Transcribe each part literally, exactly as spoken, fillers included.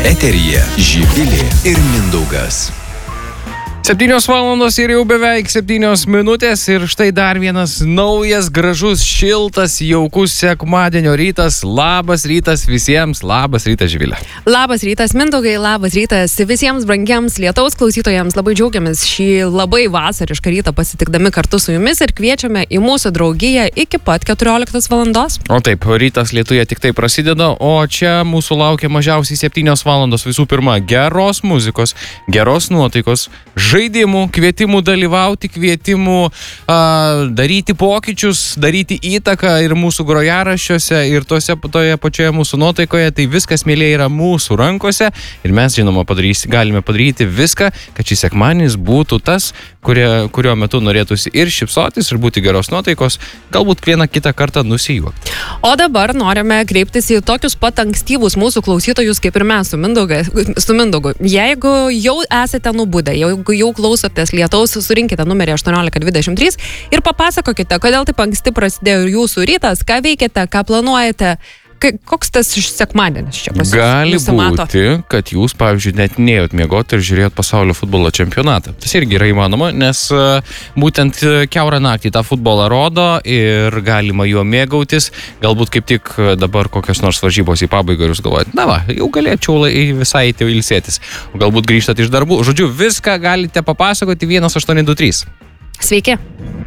Eteryje Živilė ir Mindaugas. Septynios valandos ir jau beveik septynios minutės ir štai dar vienas naujas, gražus, šiltas, jaukus sekmadienio rytas. Labas rytas visiems, labas rytas Živilė. Labas rytas Mindaugai, labas rytas visiems brangiems lietaus klausytojams. Labai džiaugiamės šį labai vasarišką rytą pasitikdami kartu su jumis ir kviečiame į mūsų draugiją iki pat keturioliktos valandos. O taip, rytas Lietuje tik tai prasideda, o čia mūsų laukia mažiausiai septynios valandos. Visų pirma, geros muzikos, geros nuotaikos, žaidimų, kvietimų dalyvauti, kvietimų a, daryti pokyčius, daryti įtaką ir mūsų grojaraščiuose, ir tose, toje pačioje mūsų nuotaikoje. Tai viskas, mėlyje, yra mūsų rankose ir mes, žinoma, padarys, galime padaryti viską, kad šis sekmadienis būtų tas, kurie, kurio metu norėtųsi ir šypsotis, ir būti geros nuotaikos, galbūt vieną kitą kartą nusijuokti. O dabar norime kreiptis į tokius pat ankstyvus mūsų klausytojus, kaip ir mes su Mindaugu. Su Mindaugu. Jeigu jau esate nubudę, jeigu jau klausotės lietaus, surinkite numerį aštuoniolika dvidešimt trys ir papasakokite, kodėl taip anksti prasidėjo jūsų rytas, ką veikiate, ką planuojate, koks tas sekmadienis čia pas jūs Gali nusimato? būti, kad jūs, pavyzdžiui, net nėjot miegoti ir žiūrėjot pasaulio futbolo čempionatą. Tas irgi yra įmanoma, nes uh, būtent uh, kiaurą naktį tą futbolą rodo ir galima juo mėgautis. Galbūt kaip tik uh, dabar kokios nors varžybos į pabaigą ir jūs galvojate, na va, jau galėčiau lai, visai įti ilsėtis. O galbūt grįžtat iš darbų. Žodžiu, viską galite papasakoti vienas aštuoni du trys. Sveiki.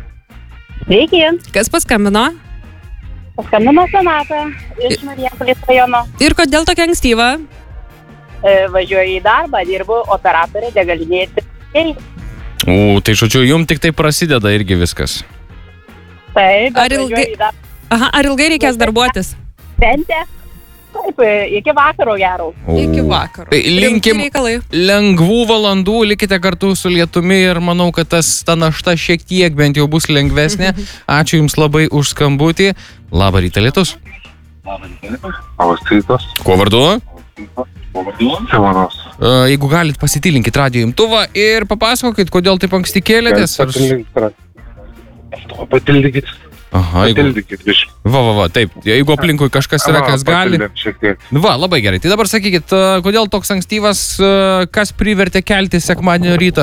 Sveiki. Kas paskambino? Paskambino Sonata iš Marijampolės rajono. Ir kodėl tokia ankstyva? E, važiuoju į darbą, dirbu operatorė degalinėje. O, tai žodžiu, jums tik tai prasideda irgi viskas. Taip, Ar ilgai- važiuoju į darbą. Aha, ar ilgai reikės darbuotis? Šventė. Taip, iki vakaro gero. O. Iki vakaro. Tai linkim Rimti reikalai. lengvų valandų, likite kartu su lietumi ir manau, kad tas, ta našta šiek tiek bent jau bus lengvesnė. Ačiū Jums labai už skambutį. Labą rytą, lietus. Labas rytas. Kuo vardu? Simonas. Uh, jeigu galit, pasitilinkit radijo imtuvą ir papasakokit, kodėl taip anksti kėlėtės. Ar... Patildykit. Aha, jeigu... Patildykit biškai. Va, va, va, taip. Jeigu aplinkui kažkas yra, kas gali. Va, labai gerai. Tai dabar sakykit, uh, kodėl toks ankstyvas, uh, kas privertė kelti sekmadienio rytą?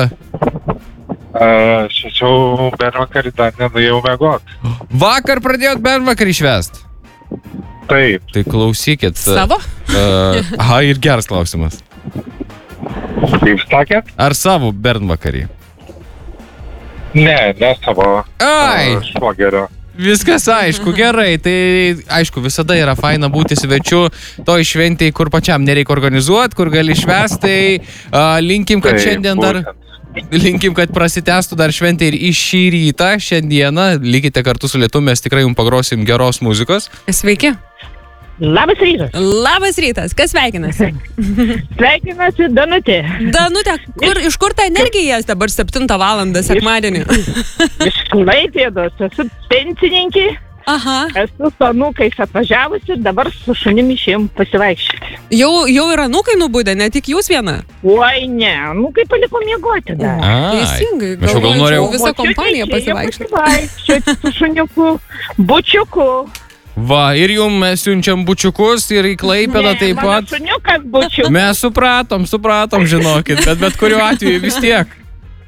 Aš jau bervakarį dar nenuėjau mėgot. Vakar pradėjot bernvakarį švęst. Taip. Tai klausykit. Savo? Uh, aha, ir geras klausimas. Kaip sakėt? Ar savo bernvakarį? Ne, ne savo. Ai! a, Švogerio. Viskas aišku, gerai. Tai aišku, visada yra faina būti svečiu toj šventėj, kur pačiam nereikia organizuoti, kur gali švęst. Tai uh, linkim, kad Taip, šiandien dar... būtent. Linkim, kad prasitęstų dar šventė ir į šį rytą, šiandieną. Likite kartu su lietu, mes tikrai jums pagrosim geros muzikos. Sveiki. Labas rytas. Labas rytas. Kas sveikinasi? Sveikinasi Danutė. Danutė, kur, iš kur ta energija dabar septintą valandą sekmadienį? Iš Klaipėdos. Esu pensininkė. Aha. Esu su anūkais atvažiavusi ir dabar su šunim išėjom pasivaikščioti. Jau, jau yra anūkai nubudę, ne tik jūs viena. Oi, ne, nu kaip paliko miegoti dar. Ai, Teisingai. aš jau gal galvoju, norėjau... Visą kompaniją pasivaikščioti. Pasivaikščioti su šuniuku, bučiuku. Va, ir jums mes siunčiam bučiukus ir į Klaipėdą Ne, taip mano pat. šuniukas bučiukas. Mes supratom, supratom, žinokit, bet bet kuriuo atveju vis tiek.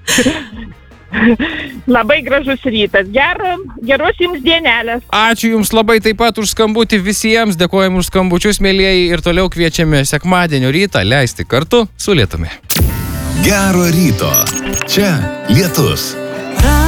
Labai gražus rytas. Gero, geros jums dienelės. Ačiū Jums labai taip pat už skambutį visiems, dėkojam už skambučius, mėlyjeji, ir toliau kviečiame sekmadienio rytą leisti kartu su lietumi. Gero ryto. Čia Lietus.